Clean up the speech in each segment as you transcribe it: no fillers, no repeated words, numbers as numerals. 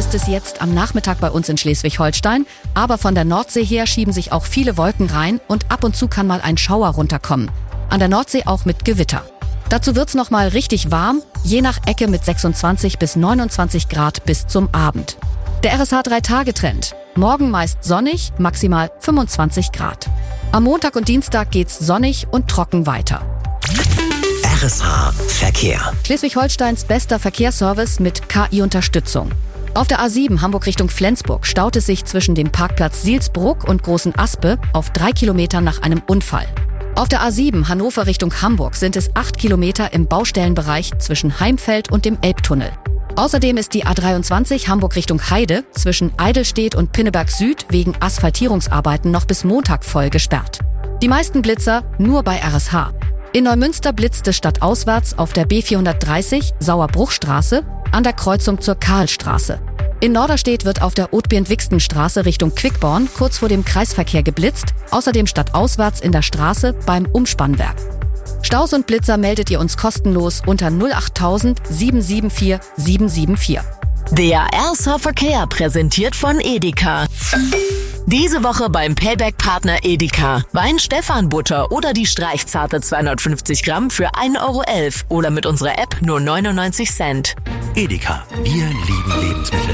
ist es jetzt am Nachmittag bei uns in Schleswig-Holstein, aber von der Nordsee her schieben sich auch viele Wolken rein und ab und zu kann mal ein Schauer runterkommen. An der Nordsee auch mit Gewitter. Dazu wird's noch mal richtig warm, je nach Ecke mit 26 bis 29 Grad bis zum Abend. Der RSH 3-Tage-Trend. Morgen meist sonnig, maximal 25 Grad. Am Montag und Dienstag geht's sonnig und trocken weiter. RSH Verkehr. Schleswig-Holsteins bester Verkehrsservice mit KI-Unterstützung. Auf der A7 Hamburg Richtung Flensburg staut es sich zwischen dem Parkplatz Sielsbruck und Großen Aspe auf 3 Kilometern nach einem Unfall. Auf der A7 Hannover Richtung Hamburg sind es 8 Kilometer im Baustellenbereich zwischen Heimfeld und dem Elbtunnel. Außerdem ist die A23 Hamburg Richtung Heide zwischen Eidelstedt und Pinneberg Süd wegen Asphaltierungsarbeiten noch bis Montag voll gesperrt. Die meisten Blitzer nur bei RSH. In Neumünster blitzt es stadtauswärts auf der B430 Sauerbruchstraße an der Kreuzung zur Karlstraße. In Norderstedt wird auf der Othbjörn-Wixten-Straße Richtung Quickborn kurz vor dem Kreisverkehr geblitzt, außerdem stadtauswärts in der Straße beim Umspannwerk. Staus und Blitzer meldet ihr uns kostenlos unter 08000 774 774. Der RSH Verkehr präsentiert von Edeka. Diese Woche beim Payback-Partner Edeka. Wein-Stefan-Butter oder die Streichzarte 250 Gramm für 1,11 € oder mit unserer App nur 99 Cent. Edeka, wir lieben Lebensmittel.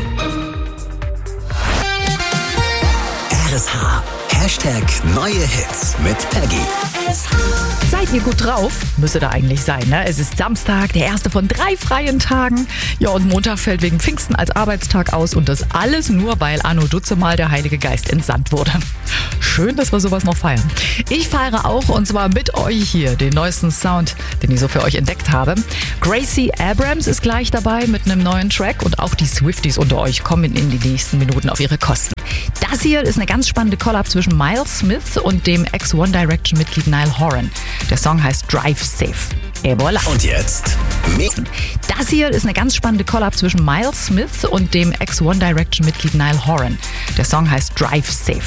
RSH. Hashtag neue Hits mit Peggy. Seid ihr gut drauf? Müsste da eigentlich sein, ne? Es ist Samstag, der erste von 3 freien Tagen. Ja, und Montag fällt wegen Pfingsten als Arbeitstag aus und das alles nur, weil Anno Dutzemal der Heilige Geist entsandt wurde. Schön, dass wir sowas noch feiern. Ich feiere auch und zwar mit euch hier den neuesten Sound, den ich so für euch entdeckt habe. Gracie Abrams ist gleich dabei mit einem neuen Track und auch die Swifties unter euch kommen in die nächsten Minuten auf ihre Kosten. Das hier ist eine ganz spannende Collab zwischen Miles Smith und dem Ex-One Direction-Mitglied Niall Horan. Der Song heißt Drive Safe. Et voilà. Und jetzt? Das hier ist eine ganz spannende Collab zwischen Miles Smith und dem Ex-One Direction-Mitglied Niall Horan. Der Song heißt Drive Safe.